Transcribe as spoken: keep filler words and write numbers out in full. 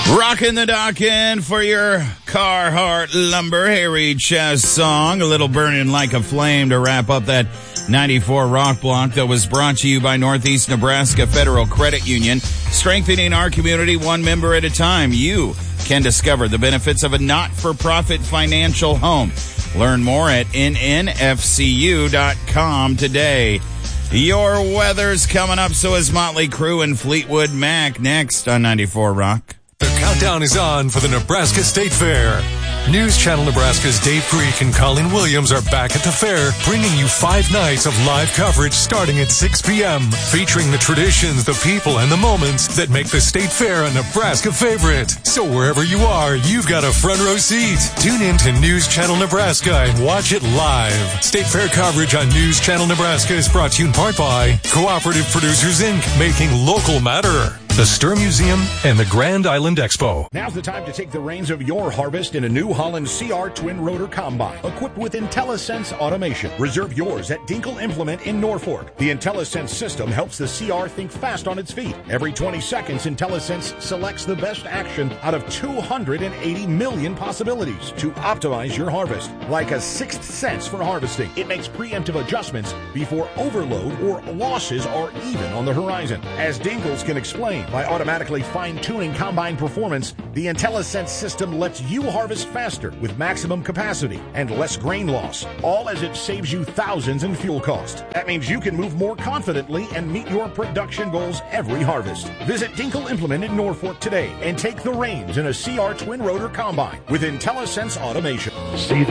Rockin' the Dockin' for your Carhartt Lumber Harry Chess song. A little burning like a flame to wrap up that ninety-four rock block that was brought to you by Northeast Nebraska Federal Credit Union. Strengthening our community one member at a time. You can discover the benefits of a not-for-profit financial home. Learn more at N N F C U dot com today. Your weather's coming up, so is Motley Crue and Fleetwood Mac next on ninety-four Rock. The countdown is on for the Nebraska State Fair. News Channel Nebraska's Dave Greek and Colleen Williams are back at the fair, bringing you five nights of live coverage starting at six p.m., featuring the traditions, the people, and the moments that make the State Fair a Nebraska favorite. So wherever you are, you've got a front row seat. Tune in to News Channel Nebraska and watch it live. State Fair coverage on News Channel Nebraska is brought to you in part by Cooperative Producers, Incorporated, making local matter, the Stir Museum, and the Grand Island Expo. Now's the time to take the reins of your harvest in a New Holland C R Twin Rotor Combine, equipped with IntelliSense automation. Reserve yours at Dinkle Implement in Norfolk. The IntelliSense system helps the C R think fast on its feet. Every twenty seconds, IntelliSense selects the best action out of two hundred eighty million possibilities to optimize your harvest. Like a sixth sense for harvesting, it makes preemptive adjustments before overload or losses are even on the horizon. As Dinkles can explain, by automatically fine-tuning combine performance, the IntelliSense system lets you harvest faster with maximum capacity and less grain loss, all as it saves you thousands in fuel cost. That means you can move more confidently and meet your production goals every harvest. Visit Dinkle Implement in Norfolk today and take the reins in a C R Twin Rotor Combine with IntelliSense automation. See